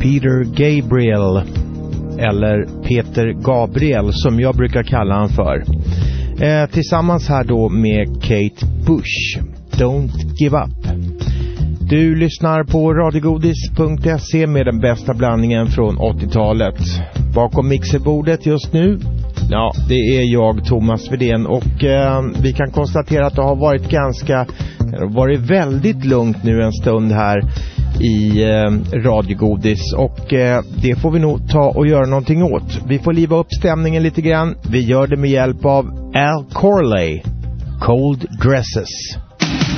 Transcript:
Peter Gabriel, eller Peter Gabriel som jag brukar kalla han för. Tillsammans här då med Kate Bush, Don't Give Up. Du lyssnar på radiogodis.se med den bästa blandningen från 80-talet. Bakom mixerbordet just nu, ja, det är jag, Thomas Vedén, och vi kan konstatera att det har varit väldigt lugnt nu en stund här i radiogodis, och det får vi nog ta och göra någonting åt. Vi får liva upp stämningen lite grann. Vi gör det med hjälp av Al Corley, Cold Dresses.